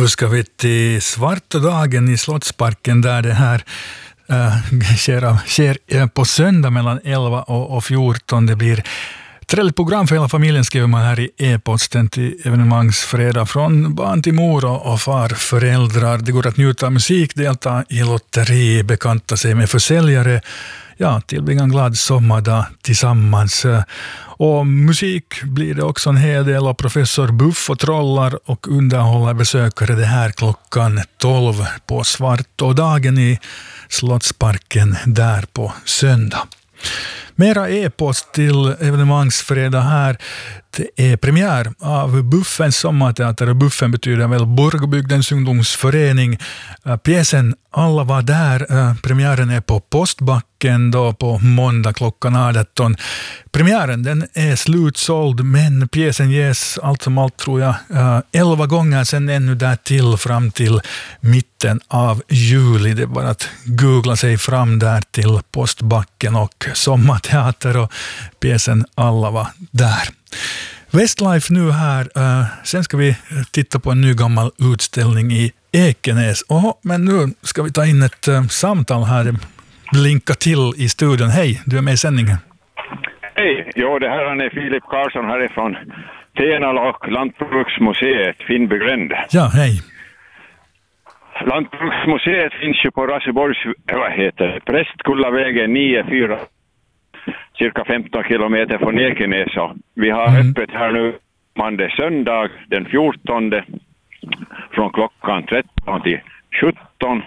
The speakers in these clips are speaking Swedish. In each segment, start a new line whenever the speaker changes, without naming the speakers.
Nu ska vi till Svarta dagen i Slottsparken där det här sker på söndag mellan 11 och 14. Det blir trevligt program för hela familjen, skriver man här i e-posten till evenemangsfredag. Från barn till mor och farföräldrar. Det går att njuta av musik, delta i lotteri, bekanta sig med försäljare. Ja, tillbringa en glad sommardag tillsammans. Och musik blir det också en hel del av. Professor Buff och trollar och underhåller besökare det här klockan 12 på Svartådagen i Slottsparken där på söndag. Mera e-post till evenemangsfredag här. Det är premiär av Buffens sommarteater. Buffen betyder väl Borgobygdens ungdomsförening. Pjäsen Alla var där. Premiären är på Postbacken då på måndag klockan 18. Premiären den är slutsåld, men pjäsen ges allt som allt tror jag 11 gånger sen ännu där till fram till mitten av juli. Det är bara att googla sig fram där till Postbacken och sommarteater och pjäsen Alla var där. Westlife nu här. Sen ska vi titta på en ny gammal utställning i Ekenäs. Men nu ska vi ta in ett samtal här. Blinka till i studion. Hej, du är med i sändningen.
Hej, det här är Filip Karlsson härifrån Tenala och Lantbruksmuseet Finnbygränd.
Ja, hej.
Lantbruksmuseet finns ju på Raseborgs, Prästkullavägen 9-4. Cirka 15 kilometer från Ekenäs. Vi har öppet här nu måndag söndag den 14 från klockan 13 till 17.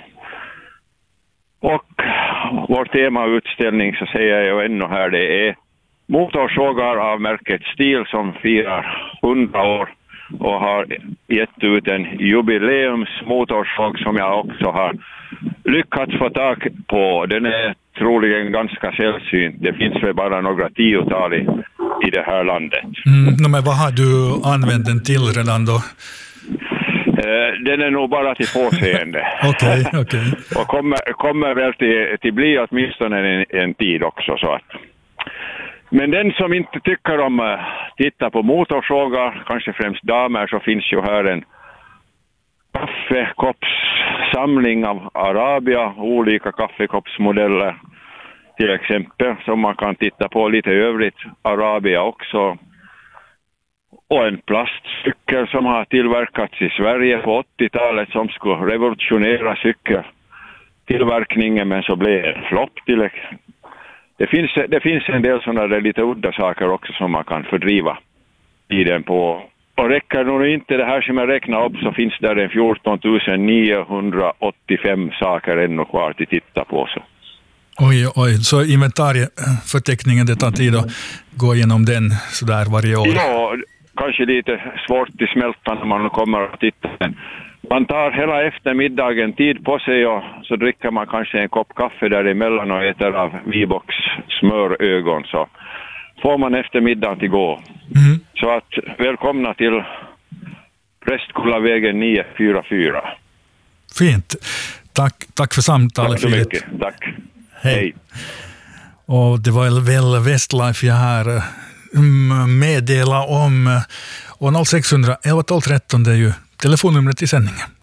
Och vår temautställning så säger jag ännu här, det är motorsågar av märket Stihl som firar 100 år och har gett ut en jubileumsmotorsåg som jag också har lyckats få tag på. Den är troligen ganska sällsynt. Det finns väl bara några 10-tal i det här landet.
Men vad har du använt den till redan då?
Den är nog bara till påseende.
Okej.
Och kommer väl till bli åtminstone en tid också. Så att. Men den som inte tycker om att titta på motorsågar, kanske främst damer, så finns ju här en kaffekoppssamling av Arabia, olika kaffekoppsmodeller till exempel, som man kan titta på lite övrigt. Arabia också. Och en plastcykel som har tillverkats i Sverige på 80-talet som skulle revolutionera cykeltillverkningen, men så blev det en flopp till exempel. Det finns en del sådana där lite udda saker också som man kan fördriva tiden på. Och räcker nog inte det här som jag räknar upp, så finns där en 14 985 saker ännu kvar till titta på. Så.
Oj, så inventarieförteckningen, det tar tid att gå igenom den sådär varje år?
Ja, kanske lite svårt att smälta när man kommer att titta. Man tar hela eftermiddagen tid på sig och så dricker man kanske en kopp kaffe däremellan och äter av Vibox smörögon, så får man eftermiddagen till gå. Så att välkomna till Prästkullavägen 944.
Fint. Tack för samtalet.
Tack så mycket. Tack. Hej.
Och det var väl Westlife jag här meddela om. Och 0600 11 12 13 det är ju telefonnumret i sändningen.